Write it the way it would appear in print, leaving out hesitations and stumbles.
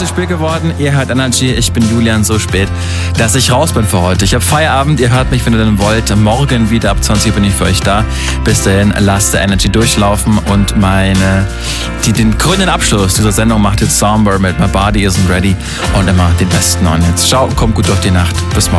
zu spät geworden. Ihr hört Energy. Ich bin Julian, so spät, dass ich raus bin für heute. Ich habe Feierabend. Ihr hört mich, wenn ihr denn wollt. Morgen wieder ab 20 Uhr bin ich für euch da. Bis dahin, lasst der Energy durchlaufen. Und den grünen Abschluss dieser Sendung macht jetzt Somber mit My Body Isn't Ready. Und immer den besten neuen Hits. Ciao, kommt gut durch die Nacht. Bis morgen.